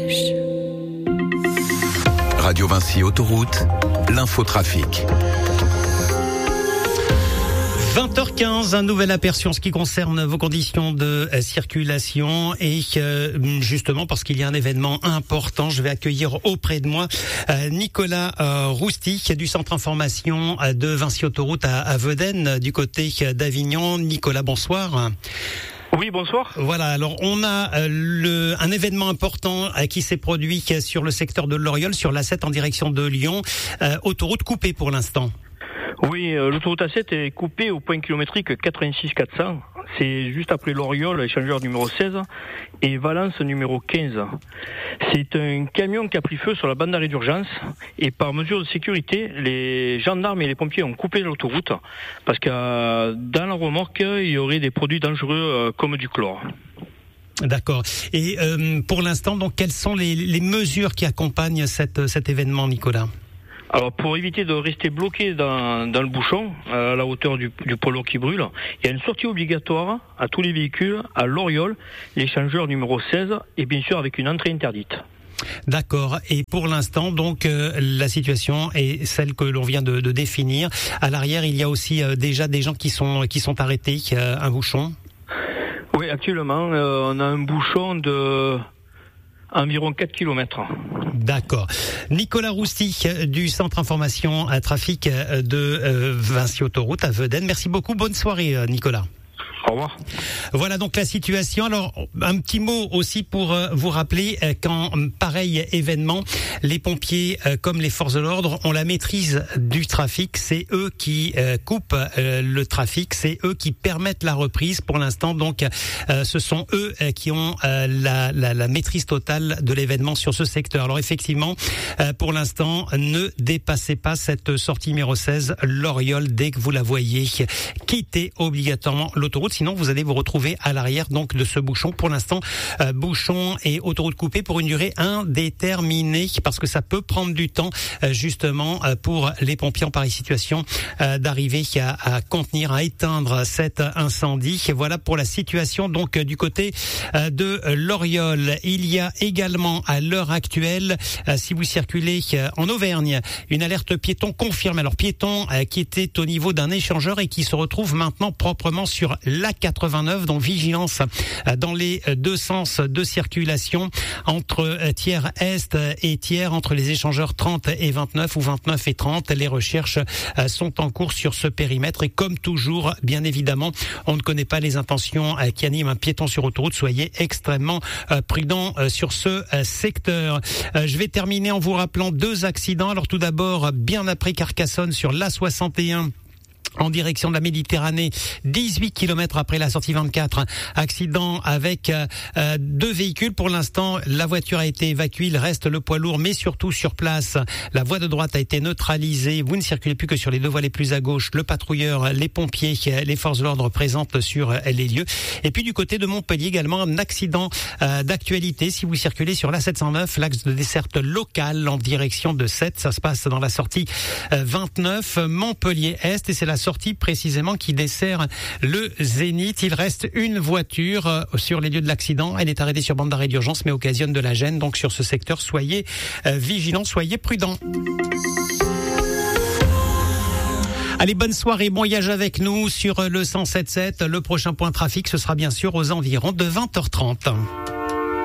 Radio Vinci Autoroute, l'infotrafic. 20h15, un nouvel aperçu en ce qui concerne vos conditions de circulation et justement parce qu'il y a un événement important, je vais accueillir auprès de moi Nicolas Rousty du centre information de Vinci Autoroute à Veden du côté d'Avignon. Nicolas, bonsoir. Oui, bonsoir. Voilà, alors on a un événement important qui s'est produit sur le secteur de Loriol, sur l'A7 en direction de Lyon. Autoroute coupée pour l'instant. Oui, l'autoroute A7 est coupée au point kilométrique 86 400. C'est juste après Loriol, échangeur numéro 16, et Valence numéro 15. C'est un camion qui a pris feu sur la bande d'arrêt d'urgence, et par mesure de sécurité, les gendarmes et les pompiers ont coupé l'autoroute, parce que dans la remorque, il y aurait des produits dangereux comme du chlore. D'accord. Et pour l'instant, donc, quelles sont les mesures qui accompagnent cet événement, Nicolas ? Alors, pour éviter de rester bloqué dans le bouchon, à la hauteur du polo qui brûle, il y a une sortie obligatoire à tous les véhicules à Loriol, l'échangeur numéro 16, et bien sûr avec une entrée interdite. D'accord. Et pour l'instant, donc, la situation est celle que l'on vient de définir. À l'arrière, il y a aussi déjà des gens qui sont arrêtés, un bouchon. Oui, actuellement, on a un bouchon de environ 4 km. D'accord. Nicolas Rousty du centre information trafic de Vinci Autoroute à Veden. Merci beaucoup. Bonne soirée, Nicolas. Au revoir. Voilà donc la situation. Alors, un petit mot aussi pour vous rappeler qu'en pareil événement, les pompiers comme les forces de l'ordre ont la maîtrise du trafic. C'est eux qui coupent le trafic, c'est eux qui permettent la reprise pour l'instant. Donc, ce sont eux qui ont la maîtrise totale de l'événement sur ce secteur. Alors effectivement, pour l'instant, ne dépassez pas cette sortie numéro 16, Loriol, dès que vous la voyez. Quittez obligatoirement l'autoroute. Sinon, vous allez vous retrouver à l'arrière donc de ce bouchon. Pour l'instant, bouchon et autoroute coupée pour une durée indéterminée parce que ça peut prendre du temps justement pour les pompiers en pareille situation d'arriver à contenir, à éteindre cet incendie. Voilà pour la situation donc du côté de Loriol. Il y a également à l'heure actuelle, si vous circulez en Auvergne, une alerte piéton confirmée. Alors piéton qui était au niveau d'un échangeur et qui se retrouve maintenant proprement sur l'A89, donc vigilance dans les deux sens de circulation entre Thiers Est et Thiers, entre les échangeurs 30 et 29 ou 29 et 30. Les recherches sont en cours sur ce périmètre et comme toujours, bien évidemment, on ne connaît pas les intentions qui animent un piéton sur autoroute. Soyez extrêmement prudents sur ce secteur. Je vais terminer en vous rappelant deux accidents. Alors tout d'abord, bien après Carcassonne sur l'A61, en direction de la Méditerranée, 18 km après la sortie 24, accident avec deux véhicules. Pour l'instant, la voiture a été évacuée, il reste le poids lourd, mais surtout sur place, la voie de droite a été neutralisée. Vous ne circulez plus que sur les deux voies les plus à gauche. Le patrouilleur, les pompiers, les forces de l'ordre présentes sur les lieux. Et puis du côté de Montpellier, également un accident d'actualité. Si vous circulez sur l'A709, l'axe de desserte locale en direction de Sète, ça se passe dans la sortie 29, Montpellier-Est, et c'est la sortie précisément qui dessert le Zénith. Il reste une voiture sur les lieux de l'accident. Elle est arrêtée sur bande d'arrêt d'urgence mais occasionne de la gêne. Donc sur ce secteur, soyez vigilants, soyez prudents. Allez, bonne soirée, bon voyage avec nous sur le 107.7. Le prochain point trafic, ce sera bien sûr aux environs de 20h30.